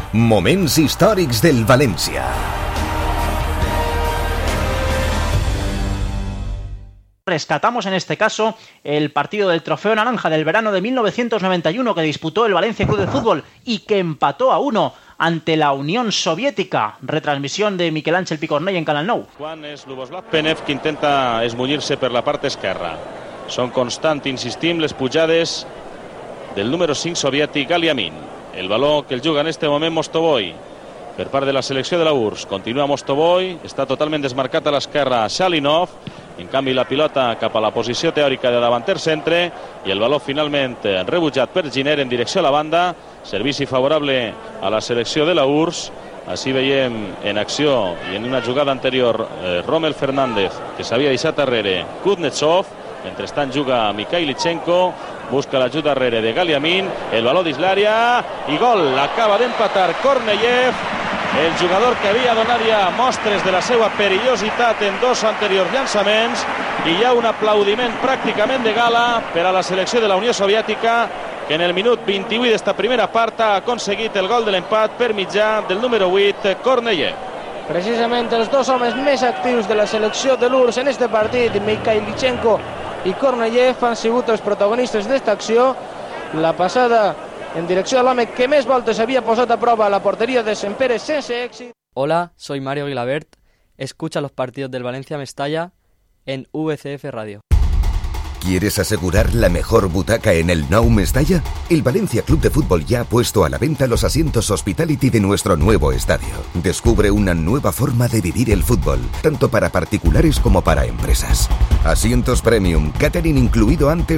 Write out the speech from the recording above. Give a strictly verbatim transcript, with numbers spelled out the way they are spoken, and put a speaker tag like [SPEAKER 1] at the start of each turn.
[SPEAKER 1] Moments històrics del València.
[SPEAKER 2] Rescatamos en este caso el partido del Trofeo Naranja del verano de mil novecientos noventa y uno que disputó el Valencia Club de Fútbol y que empató a uno ante la Unión Soviética. Retransmisión de Miquel Àngel Picornell en Canal nou.
[SPEAKER 3] Quan és Luboslav Penev qui intenta esmunyir-se per la part esquerra. Són constant, insistim, les pujades del número cinc soviètic Galiamin. El baló que el juga en este moment Mostovoy per part de la selecció de la U R S S. Continua Mostovoy, està totalment desmarcat a l'esquerra Shalinov. En canvi la pilota cap a la posició teòrica de davanter centre i el baló finalment rebutjat per Giner en direcció a la banda. Servici favorable a la selecció de la U R S S. Així veiem en acció i en una jugada anterior eh, Rommel Fernández, que s'havia deixat darrere Kuznetsov. Mentrestant juga Mikhailichenko, busca l'ajut darrere de Galiamin, el baló dins l'àrea i gol. Acaba d'empatar Korneyev, el jugador que havia donat ja mostres de la seva perillositat en dos anteriors llançaments, i hi ha un aplaudiment pràcticament de gala per a la selecció de la Unió Soviètica, que en el minut vint-i-vuit d'esta primera part ha aconseguit el gol de l'empat per mitjà del número vuit, Korneyev.
[SPEAKER 4] Precisament els dos homes més actius de la selecció de l'U R S S en este partit, Mikhailichenko i Korneyev, han sigut els protagonistes d'esta acció. La passada en direcció a l'home que més voltes havia posat a prova a la porteria de Sempere sense èxit.
[SPEAKER 5] Hola, soy Mario Guilabert. Escucha los partidos del Valencia Mestalla en V C F Radio.
[SPEAKER 1] ¿Quieres asegurar la mejor butaca en el Nou Mestalla? El Valencia Club de Fútbol ya ha puesto a la venta los asientos Hospitality de nuestro nuevo estadio. Descubre una nueva forma de vivir el fútbol, tanto para particulares como para empresas. Asientos premium, catering incluido antes